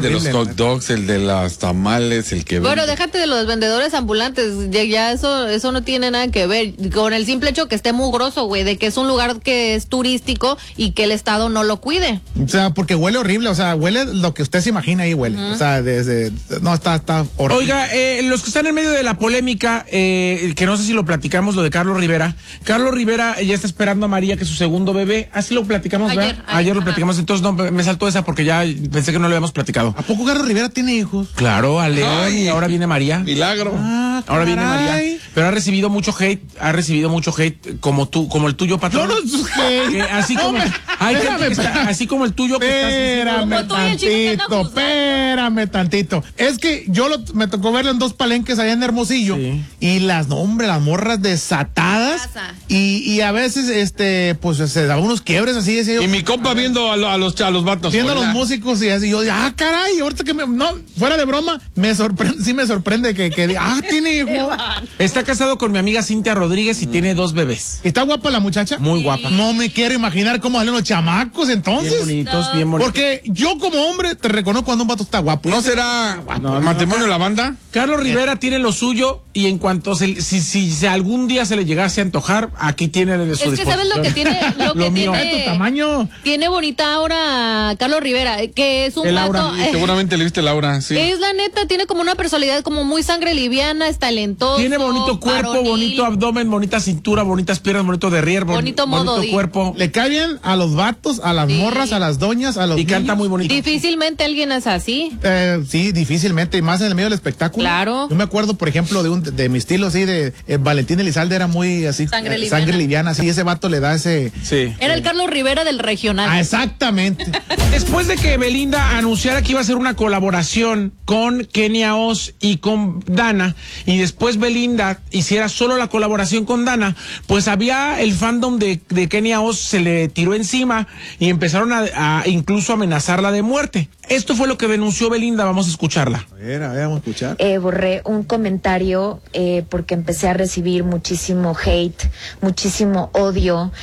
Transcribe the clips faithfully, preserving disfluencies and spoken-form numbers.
de los hot dogs, el de las tamales, el que Bueno, vende. Déjate de los vendedores ambulantes, ya, ya eso eso no tiene nada que ver con el simple hecho que esté mugroso, güey, de que es un lugar que es turístico y que el Estado no lo cuide. O sea, porque huele horrible, o sea, huele lo que usted se imagina ahí huele. Uh-huh. O sea, desde no está está horrible. Oiga, eh, los que están en medio de la polémica, eh, que no sé si lo platicamos, lo de Carlos Rivera. Carlos Rivera ya está esperando a María, que es su segundo bebé. Así lo platicamos, ayer, ¿verdad? Ayer, ayer lo platicamos, entonces no, me saltó esa porque ya pensé que no lo habíamos platicado. ¿A poco Carlos Rivera tiene hijos? Claro, a León, y ahora viene María. Milagro. Ah, ahora viene María. Pero ha recibido mucho hate, ha recibido mucho hate como tú, como el tuyo, patrón. No, no, hate. Eh, así como, no, hay espérame, que está, así como el tuyo. Espérame que tantito, espérame tantito. Es que yo lo, me tocó verlo en dos palenques allá en Hermosillo, sí. Y las, no, hombre, las morras desatadas. Y, y a veces, este, pues se daban unos quiebres así. Decía yo, y mi compa viendo a, lo, a los a los vatos. Viendo a los músicos y así, yo, ah, caray, ahorita que me, no, fuera de broma, me sorprende, sí me sorprende que, que ah, tiene hijo. Está casado con mi amiga Cintia Rodríguez y mm. tiene dos bebés. ¿Está guapa la muchacha? Muy guapa. No me quiero imaginar cómo salen los chamacos entonces. Bien bonitos, no. bien bonitos. Porque yo como hombre te reconozco cuando un vato está guapo. ¿No será guapo, no, el matrimonio de la banda? Carlos Rivera eh. tiene lo suyo y en cuanto se, si, si, si algún día se le llegase a antojar, aquí tiene de su Es que sabes lo que tiene, lo, lo que mío. tiene, tu tamaño. Tiene bonita aura Carlos Rivera, que es un el vato. Aura. Eh, Seguramente le viste el aura, sí. Es la neta, tiene como una personalidad como muy sangre liviana, es talentoso. Tiene bonito cuerpo, varonil. bonito abdomen, bonita cintura, bonitas piernas, bonito derrier, bonito, bonito modo cuerpo. Le cae bien a los vatos, a las sí. morras, a las doñas, a los Y niños. canta muy bonito. Difícilmente alguien es así. Eh, sí, difícilmente, y más en el medio del espectáculo. Claro. Yo me acuerdo, por ejemplo, de un de mi estilo así, de eh, Valentín Elizalde era muy así. Sangre eh, liviana. Sangre liviana, así, ese vato le da ese. Sí. Era el Carlos Rivera del regional. Ah, exactamente. Después de que Belinda anunciara que iba a hacer una colaboración con Kenia Oz y con Dana, y después Belinda hiciera solo la colaboración con Dana, pues había el fandom de, de Kenia Oz se le tiró encima y empezaron a, a incluso amenazarla de muerte. Esto fue lo que denunció Belinda, vamos a escucharla. A ver, a ver, vamos a escuchar. Eh, borré un comentario eh, porque empecé a recibir muchísimo hate, muchísimo odio,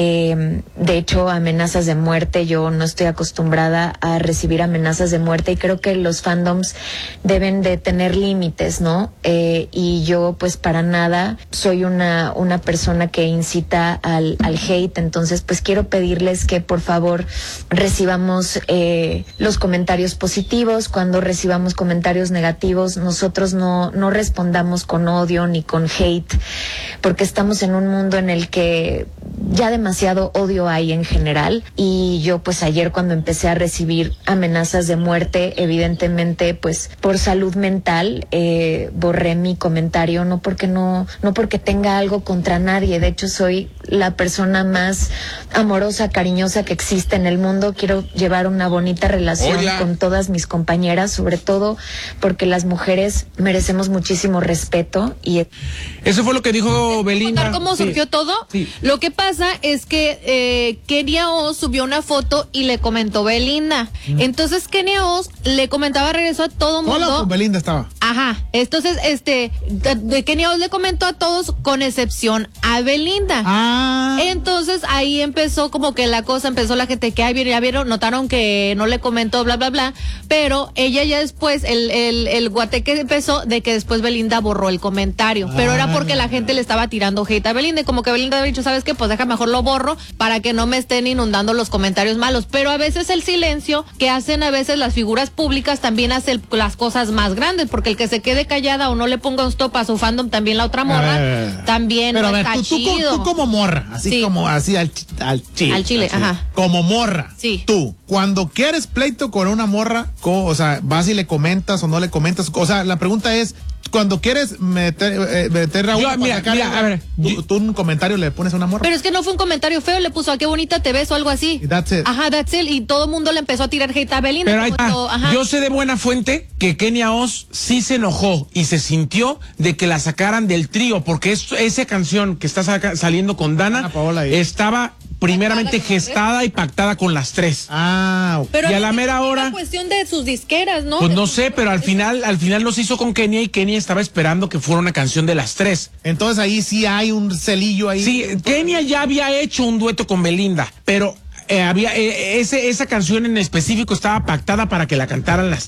eh, de hecho amenazas de muerte. Yo no estoy acostumbrada a recibir amenazas de muerte y creo que los fandoms deben de tener límites, ¿no? Eh, y yo pues para nada soy una, una persona que incita al, al hate, entonces pues quiero pedirles que por favor recibamos eh, los comentarios positivos. Cuando recibamos comentarios negativos nosotros no, no respondamos con odio ni con hate, porque estamos en un mundo en el que ya demasiado odio hay en general. Y yo pues ayer cuando empecé a recibir amenazas de muerte, evidentemente pues por salud mental eh, borré mi comentario, no porque no no porque tenga algo contra nadie. De hecho soy la persona más amorosa, cariñosa que existe en el mundo. Quiero llevar una bonita relación Hola. con todas mis compañeras, sobre todo porque las mujeres merecemos muchísimo respeto. Y eso fue lo que dijo Belinda. ¿Cómo sí. surgió todo? Sí. Lo que pasa es que eh, Kenia Oz subió una foto y le comentó Belinda. Mm. Entonces Kenia Oz le comentaba regreso a todo mundo. Hola, pues Belinda estaba. Ajá. Entonces, este, de, de Kenia Oz le comentó a todos con excepción a Belinda. Ah. Entonces ahí empezó como que la cosa, empezó la gente que, ay, ya vieron, notaron que no le comentó, bla, bla, bla. Pero ella ya después, el, el, el guateque empezó de que después Belinda borró el comentario. Ah. Pero era porque la gente le estaba tirando hate a Belinda. Y como que Belinda había dicho, ¿sabes qué? Pues deja mejor lo borro para que no me estén inundando los comentarios malos. Pero a veces el silencio que hacen a veces las figuras públicas también hace las cosas más grandes, porque el que se quede callada o no le ponga un stop a su fandom, también la otra morra, ver, también pero no a ver, está tú, tú, chido. Tú como morra, así sí. como así al, al chile. Al chile, al ajá. Como morra. Sí. Tú, cuando quieres pleito con una morra, con, o sea, vas y le comentas o no le comentas, o sea, la pregunta es, cuando quieres meter, eh, meter a una, yo, mira, mira, a ver, tú, yo, tú un comentario le pones a una morra. Pero es que no fue un comentario feo, le puso a qué bonita te ves o algo así. Y that's it. Ajá, that's it. Y todo el mundo le empezó a tirar hate a Belinda. Pero ahí, todo, ah, yo sé de buena fuente que Kenia Oz sí se enojó y se sintió de que la sacaran del trío, porque es, esa canción que está saca, saliendo con Dana Paola estaba primeramente gestada y pactada con las tres. Ah, okay. Pero y a la mera hora. Es una cuestión de sus disqueras, ¿no? Pues no sé, pero al final, al final no se hizo con Kenia y Kenia estaba esperando que fuera una canción de las tres. Entonces ahí sí hay un celillo ahí. Sí, Kenia ya había hecho un dueto con Belinda, pero eh, había eh, ese, esa canción en específico estaba pactada para que la cantaran las